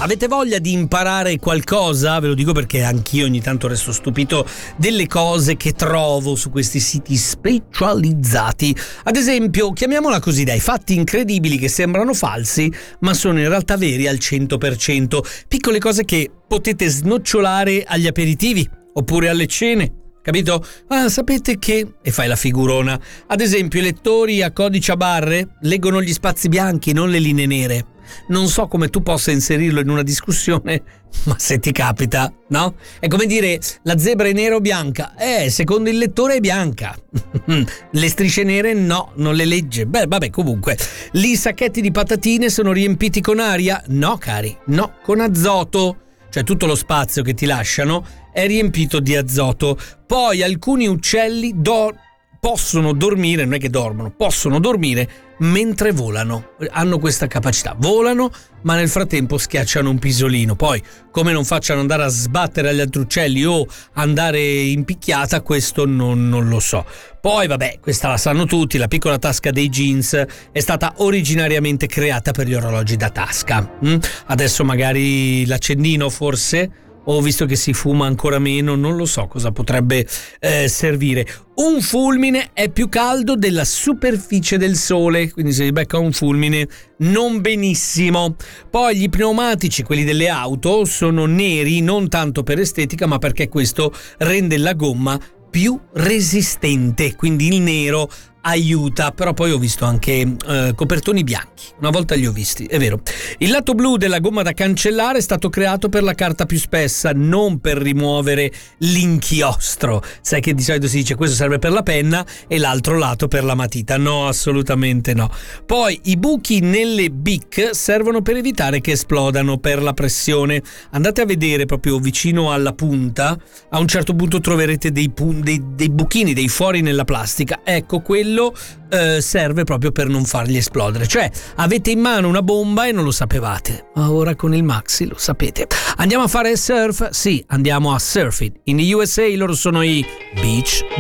Avete voglia di imparare qualcosa? Ve lo dico perché anch'io ogni tanto resto stupito delle cose che trovo su questi siti specializzati. Ad esempio, chiamiamola così, dai, fatti incredibili che sembrano falsi ma sono in realtà veri al 100%. Piccole cose che potete snocciolare agli aperitivi oppure alle cene. Capito? Ah, sapete che... E fai la figurona. Ad esempio, i lettori a codice a barre leggono gli spazi bianchi, non le linee nere. Non so come tu possa inserirlo in una discussione, ma se ti capita, no? È come dire, la zebra è nera o bianca? Secondo il lettore è bianca. Le strisce nere no, non le legge. Beh, vabbè, comunque. I sacchetti di patatine sono riempiti con aria? No, cari, no, con azoto. Cioè tutto lo spazio che ti lasciano è riempito di azoto. Poi alcuni uccelli possono dormire, non è che dormono, possono dormire mentre volano. Hanno questa capacità, volano ma nel frattempo schiacciano un pisolino. Poi come non facciano andare a sbattere agli altri uccelli o andare in picchiata, questo non lo so. Poi vabbè, questa la sanno tutti, la piccola tasca dei jeans è stata originariamente creata per gli orologi da tasca. Adesso magari l'accendino forse, o visto che si fuma ancora meno, non lo so cosa potrebbe servire. Un fulmine è più caldo della superficie del sole, quindi se si becca un fulmine non benissimo. Poi gli pneumatici, quelli delle auto, sono neri non tanto per estetica ma perché questo rende la gomma più resistente, quindi il nero aiuta. Però poi ho visto anche copertoni bianchi, una volta li ho visti, è vero. Il lato blu della gomma da cancellare è stato creato per la carta più spessa, non per rimuovere l'inchiostro. Sai che di solito si dice questo serve per la penna e l'altro lato per la matita. No, assolutamente no. Poi i buchi nelle Bic servono per evitare che esplodano per la pressione. Andate a vedere proprio vicino alla punta, a un certo punto troverete dei buchini, dei fori nella plastica. Ecco, quello serve proprio per non farli esplodere. Cioè avete in mano una bomba e non lo sapevate, ma ora con il Maxi lo sapete. Andiamo a fare surf? Sì, andiamo a Surfing in the USA. Loro sono i Beach